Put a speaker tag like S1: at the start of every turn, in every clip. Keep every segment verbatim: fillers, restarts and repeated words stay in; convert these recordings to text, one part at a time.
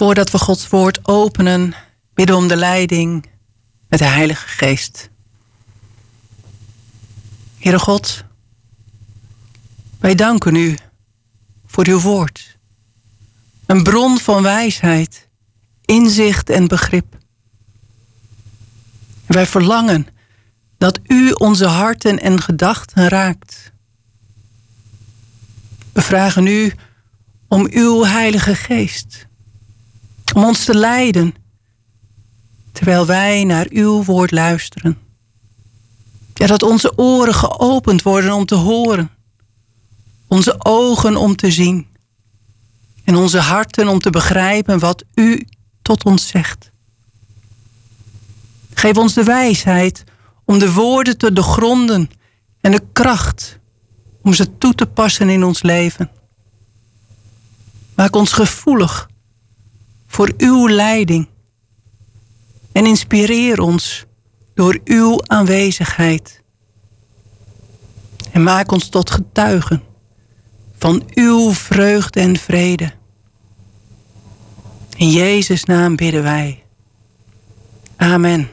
S1: Voordat we Gods woord openen, bidden om de leiding met de Heilige Geest. Heere God, wij danken u voor uw woord. Een bron van wijsheid, inzicht en begrip. Wij verlangen dat u onze harten en gedachten raakt. We vragen u om uw Heilige Geest, om ons te leiden, terwijl wij naar uw woord luisteren. Ja, dat onze oren geopend worden om te horen, onze ogen om te zien en onze harten om te begrijpen wat u tot ons zegt. Geef ons de wijsheid om de woorden te doorgronden en de kracht om ze toe te passen in ons leven. Maak ons gevoelig voor uw leiding en inspireer ons door uw aanwezigheid. En maak ons tot getuigen van uw vreugde en vrede. In Jezus' naam bidden wij. Amen.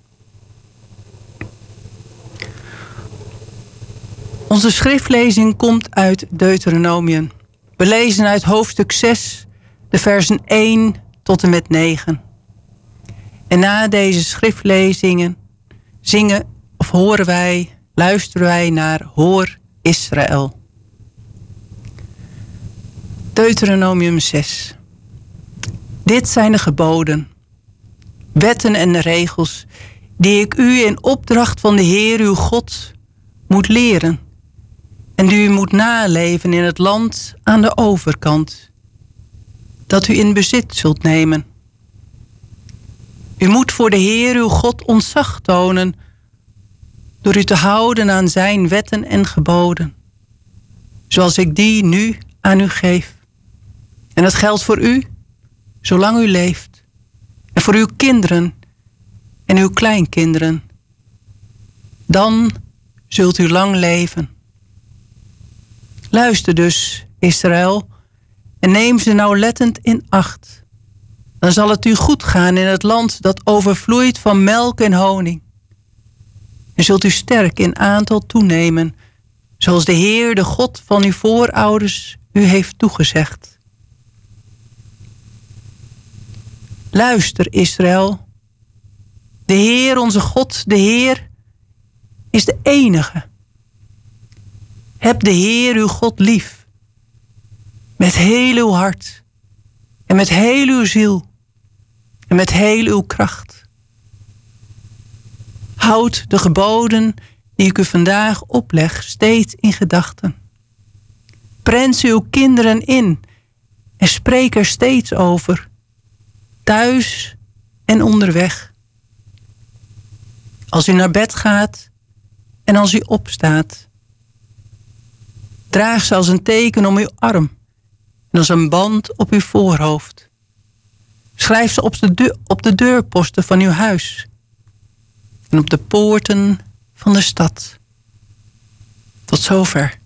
S1: Onze schriftlezing komt uit Deuteronomium. We lezen uit hoofdstuk zes, de versen één tot en met negen. En na deze schriftlezingen zingen of horen wij, luisteren wij naar Hoor Israël. Deuteronomium zes. Dit zijn de geboden, wetten en regels die ik u in opdracht van de Heer uw God moet leren en die u moet naleven in het land aan de overkant, dat u in bezit zult nemen. U moet voor de Heer uw God ontzag tonen door u te houden aan zijn wetten en geboden, zoals ik die nu aan u geef. En dat geldt voor u, zolang u leeft, en voor uw kinderen en uw kleinkinderen. Dan zult u lang leven. Luister dus, Israël, en neem ze nauwlettend in acht. Dan zal het u goed gaan in het land dat overvloeit van melk en honing. En zult u sterk in aantal toenemen, zoals de Heer, de God van uw voorouders, u heeft toegezegd. Luister, Israël. De Heer, onze God, de Heer, is de enige. Heb de Heer uw God lief, met heel uw hart en met heel uw ziel en met heel uw kracht. Houd de geboden die ik u vandaag opleg steeds in gedachten. Prent ze uw kinderen in en spreek er steeds over, thuis en onderweg. Als u naar bed gaat en als u opstaat. Draag ze als een teken om uw arm en als een band op uw voorhoofd. Schrijf ze op de, de- op de deurposten van uw huis en op de poorten van de stad. Tot zover.